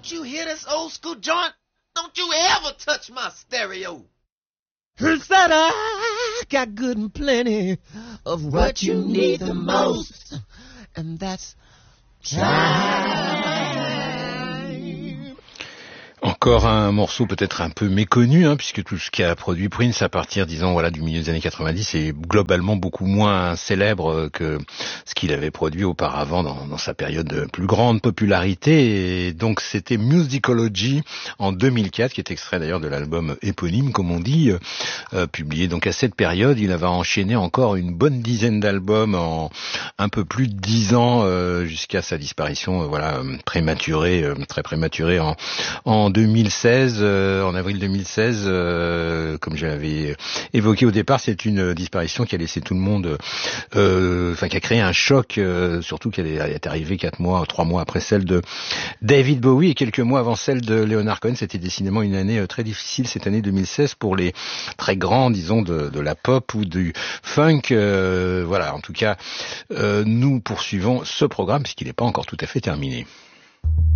Don't you hear this old school joint? Don't you ever touch my stereo. Here's that I got good and plenty of what you need the most, and that's time. Encore un morceau peut-être un peu méconnu, puisque tout ce qu'a produit Prince à partir, disons, voilà, du milieu des années 90 est globalement beaucoup moins célèbre que ce qu'il avait produit auparavant dans sa période de plus grande popularité. Et donc c'était Musicology en 2004, qui est extrait d'ailleurs de l'album éponyme, comme on dit, publié donc à cette période. Il avait enchaîné encore une bonne dizaine d'albums en un peu plus de 10 ans, jusqu'à sa disparition, prématurée, très prématurée en 2016, en avril 2016, comme je l'avais évoqué au départ, c'est une disparition qui a laissé tout le monde, qui a créé un choc, surtout qu'elle est arrivée 3 mois après celle de David Bowie et quelques mois avant celle de Leonard Cohen. C'était décidément une année très difficile, cette année 2016, pour les très grands, disons, de la pop ou du funk. En tout cas, nous poursuivons ce programme puisqu'il n'est pas encore tout à fait terminé.